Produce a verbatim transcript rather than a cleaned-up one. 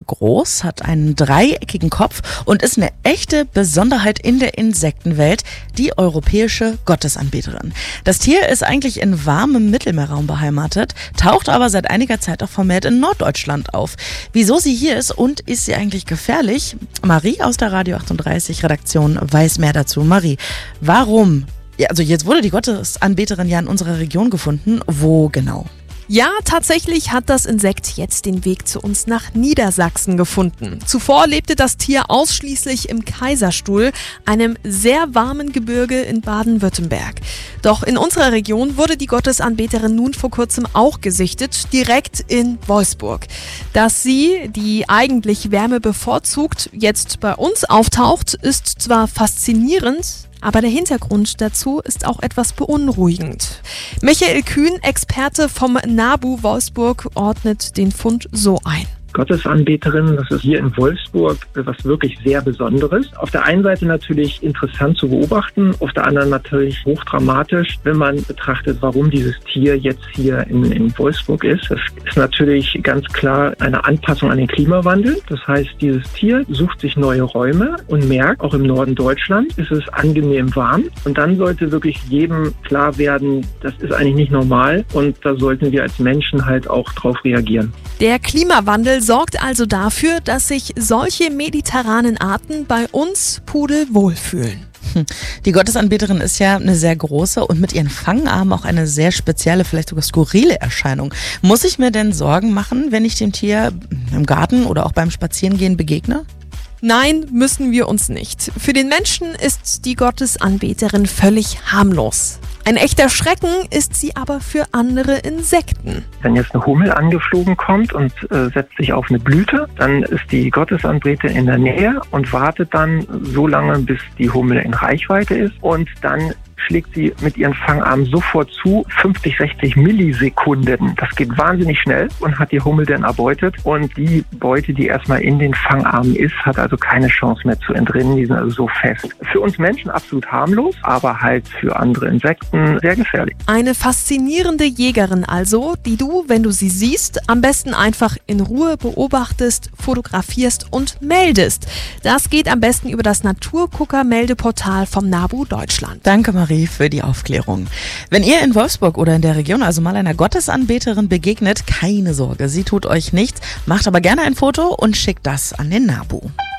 groß, hat einen dreieckigen Kopf und ist eine echte Besonderheit in der Insektenwelt, die europäische Gottesanbeterin. Das Tier ist eigentlich in warmem Mittelmeerraum beheimatet, taucht aber seit einiger Zeit auch vermehrt in Norddeutschland auf. Wieso sie hier ist und ist sie eigentlich gefährlich? Marie aus der Radio achtunddreißig Redaktion weiß mehr dazu. Marie, warum? Ja, also jetzt wurde die Gottesanbeterin ja in unserer Region gefunden. Wo genau? Ja, tatsächlich hat das Insekt jetzt den Weg zu uns nach Niedersachsen gefunden. Zuvor lebte das Tier ausschließlich im Kaiserstuhl, einem sehr warmen Gebirge in Baden-Württemberg. Doch in unserer Region wurde die Gottesanbeterin nun vor kurzem auch gesichtet, direkt in Wolfsburg. Dass sie, die eigentlich Wärme bevorzugt, jetzt bei uns auftaucht, ist zwar faszinierend, aber der Hintergrund dazu ist auch etwas beunruhigend. Michael Kühn, Experte vom NABU Wolfsburg, ordnet den Fund so ein. Gottesanbeterin, das ist hier in Wolfsburg was wirklich sehr Besonderes. Auf der einen Seite natürlich interessant zu beobachten, auf der anderen natürlich hochdramatisch, wenn man betrachtet, warum dieses Tier jetzt hier in, in Wolfsburg ist. Das ist natürlich ganz klar eine Anpassung an den Klimawandel. Das heißt, dieses Tier sucht sich neue Räume und merkt, auch im Norden Deutschlands ist es angenehm warm. Und dann sollte wirklich jedem klar werden, das ist eigentlich nicht normal und da sollten wir als Menschen halt auch drauf reagieren. Der Klimawandel sorgt also dafür, dass sich solche mediterranen Arten bei uns pudelwohl fühlen. Die Gottesanbeterin ist ja eine sehr große und mit ihren Fangarmen auch eine sehr spezielle, vielleicht sogar skurrile Erscheinung. Muss ich mir denn Sorgen machen, wenn ich dem Tier im Garten oder auch beim Spazierengehen begegne? Nein, müssen wir uns nicht. Für den Menschen ist die Gottesanbeterin völlig harmlos. Ein echter Schrecken ist sie aber für andere Insekten. Wenn jetzt eine Hummel angeflogen kommt und äh, setzt sich auf eine Blüte, dann ist die Gottesanbeterin in der Nähe und wartet dann so lange, bis die Hummel in Reichweite ist und dann schlägt sie mit ihren Fangarmen sofort zu, fünfzig, sechzig Millisekunden. Das geht wahnsinnig schnell und hat die Hummel dann erbeutet. Und die Beute, die erstmal in den Fangarmen ist, hat also keine Chance mehr zu entrinnen. Die sind also so fest. Für uns Menschen absolut harmlos, aber halt für andere Insekten sehr gefährlich. Eine faszinierende Jägerin also, die du, wenn du sie siehst, am besten einfach in Ruhe beobachtest, fotografierst und meldest. Das geht am besten über das Naturgucker-Meldeportal vom NABU Deutschland. Danke, Marie, für die Aufklärung. Wenn ihr in Wolfsburg oder in der Region also mal einer Gottesanbeterin begegnet, keine Sorge, sie tut euch nichts, macht aber gerne ein Foto und schickt das an den NABU.